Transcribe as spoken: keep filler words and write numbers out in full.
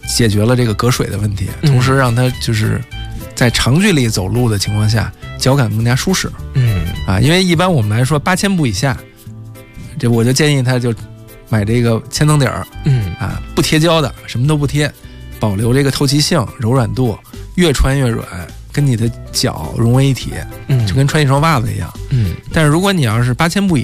解决了这个隔水的问题，同时让它就是在长距离走路的情况下脚感更加舒适。 嗯啊，因为一般我们来说八千步以下，这我就建议他就买这个千层底儿， 嗯啊，不贴胶的，什么都不贴，保留这个透气性、柔软度，越穿越软，跟你的脚融为一体， 嗯， 就跟穿一双袜子一样。 嗯， 但是如果你要是八千步以